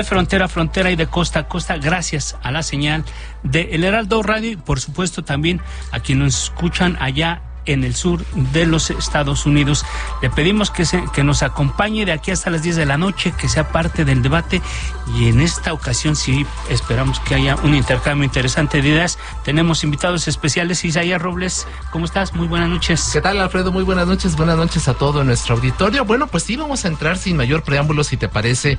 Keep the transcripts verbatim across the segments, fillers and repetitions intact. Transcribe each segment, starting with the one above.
frontera a frontera y de costa a costa, gracias a la señal de El Heraldo Radio y por supuesto también a quienes nos escuchan allá en el sur de los Estados Unidos. Le pedimos que, se, que nos acompañe de aquí hasta las diez de la noche, que sea parte del debate, y en esta ocasión sí esperamos que haya un intercambio interesante de ideas. Tenemos invitados especiales. Isaías Robles, ¿cómo estás? Muy buenas noches. ¿Qué tal, Alfredo? Muy buenas noches, buenas noches a todo nuestro auditorio. Bueno, pues sí, vamos a entrar sin mayor preámbulo, si te parece,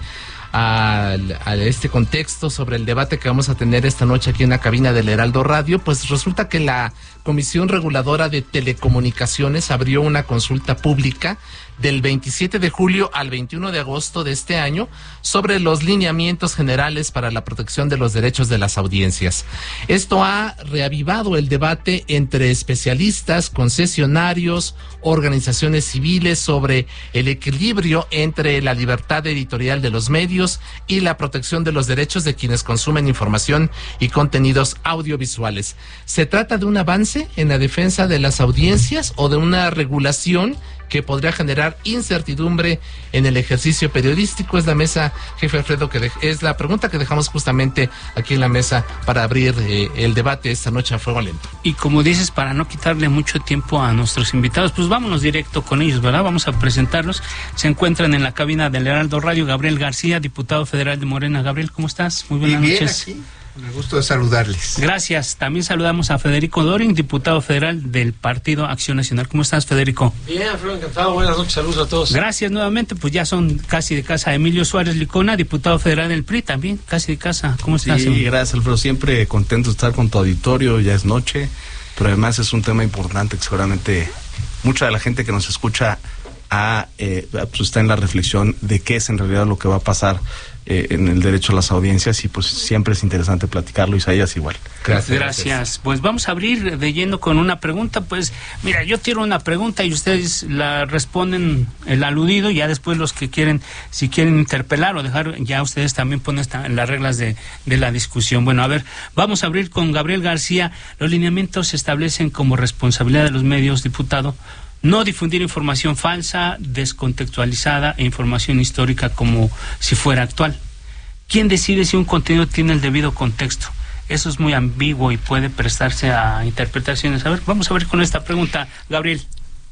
a, a este contexto sobre el debate que vamos a tener esta noche aquí en la cabina del Heraldo Radio. Pues resulta que la Comisión Reguladora de Telecomunicaciones abrió una consulta pública del veintisiete de julio al veintiuno de agosto de este año sobre los lineamientos generales para la protección de los derechos de las audiencias. Esto ha reavivado el debate entre especialistas, concesionarios, organizaciones civiles sobre el equilibrio entre la libertad editorial de los medios y la protección de los derechos de quienes consumen información y contenidos audiovisuales. ¿Se trata de un avance en la defensa de las audiencias o de una regulación que podría generar incertidumbre en el ejercicio periodístico? Es la mesa, jefe Alfredo, que de, es la pregunta que dejamos justamente aquí en la mesa para abrir eh, el debate esta noche a fuego lento. Y como dices, para no quitarle mucho tiempo a nuestros invitados, pues vámonos directo con ellos, ¿verdad? Vamos a presentarlos. Se encuentran en la cabina del Heraldo Radio Gabriel García, diputado federal de Morena. Gabriel, ¿cómo estás? Muy buenas bien, noches. Aquí. Me gusto de saludarles. Gracias. También saludamos a Federico Doring, diputado federal del Partido Acción Nacional. ¿Cómo estás, Federico? Bien, Alfredo, encantado. Buenas noches, saludos a todos. Gracias nuevamente. Pues ya son casi de casa. Emilio Suárez Licona, diputado federal del P R I, también casi de casa. ¿Cómo estás? Sí, gracias, Alfredo. Siempre contento de estar con tu auditorio. Ya es noche, pero además es un tema importante que seguramente mucha de la gente que nos escucha a, eh, pues está en la reflexión de qué es en realidad lo que va a pasar Eh, en el derecho a las audiencias, y pues siempre es interesante platicarlo. Isaías, igual. Gracias. Gracias. Pues vamos a abrir de lleno con una pregunta. Pues mira, yo tiro una pregunta y ustedes la responden el aludido, y ya después los que quieren, si quieren interpelar o dejar, ya ustedes también ponen esta, las reglas de, de la discusión. Bueno, a ver, vamos a abrir con Gabriel García. Los lineamientos se establecen como responsabilidad de los medios, diputado, no difundir información falsa, descontextualizada e información histórica como si fuera actual. ¿Quién decide si un contenido tiene el debido contexto? Eso es muy ambiguo y puede prestarse a interpretaciones. A ver, vamos a ver con esta pregunta, Gabriel.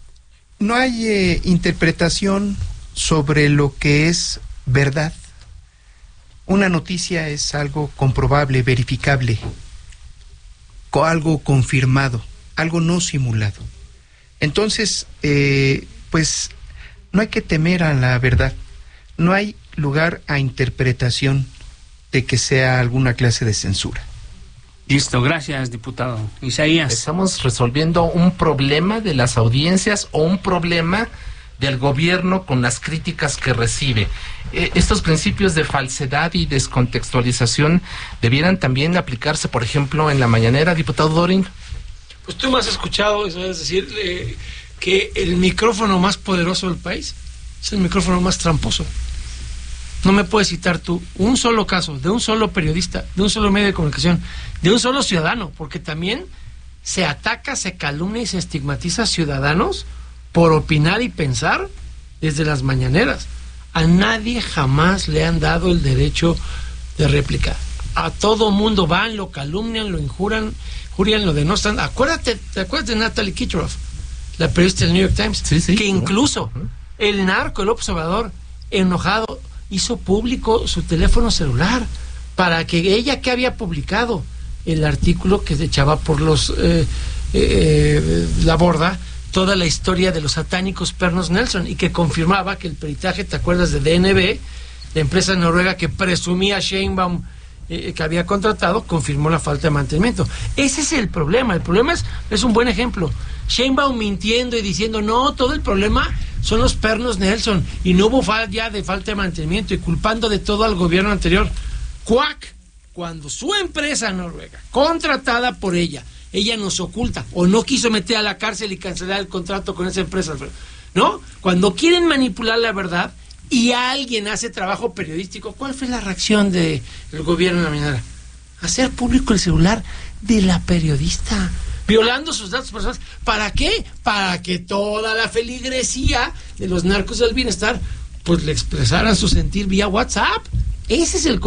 No hay eh, interpretación sobre lo que es verdad. Una noticia es algo comprobable, verificable, algo confirmado, algo no simulado. Entonces, eh, pues, no hay que temer a la verdad. No hay lugar a interpretación de que sea alguna clase de censura. Listo, gracias, diputado. Isaías. ¿Estamos resolviendo un problema de las audiencias o un problema del gobierno con las críticas que recibe? Eh, estos principios de falsedad y descontextualización debieran también aplicarse, por ejemplo, en la mañanera, diputado Doring. Pues tú me has escuchado, es decir, eh, que el micrófono más poderoso del país es el micrófono más tramposo. No me puedes citar tú un solo caso de un solo periodista, de un solo medio de comunicación, de un solo ciudadano, porque también se ataca, se calumnia y se estigmatiza a ciudadanos por opinar y pensar desde las mañaneras. A nadie jamás le han dado el derecho de réplica. A todo mundo van, lo calumnian, lo injuran, jurian, lo denostan. Acuérdate, ¿te acuerdas de Natalie Kitroff, la periodista del New York Times? Sí, sí, que incluso uh-huh. el narco, el observador, enojado, hizo público su teléfono celular para que ella, que había publicado el artículo que se echaba por los eh, eh, la borda toda la historia de los satánicos pernos Nelson, y que confirmaba que el peritaje, ¿te acuerdas de D N B, la empresa noruega que presumía Sheinbaum eh, que había contratado, confirmó la falta de mantenimiento? Ese es el problema. El problema es, es un buen ejemplo. Sheinbaum mintiendo y diciendo, no, todo el problema son los pernos Nelson y no hubo falla de falta de mantenimiento, y culpando de todo al gobierno anterior. ¡Cuac! Cuando su empresa noruega, contratada por ella, ella nos oculta o no quiso meter a la cárcel y cancelar el contrato con esa empresa, ¿no? Cuando quieren manipular la verdad y alguien hace trabajo periodístico, ¿cuál fue la reacción del gobierno en la mañana? Hacer público el celular de la periodista, violando sus datos personales. ¿Para qué? Para que toda la feligresía de los narcos del bienestar pues le expresaran su sentir vía WhatsApp. Ese es el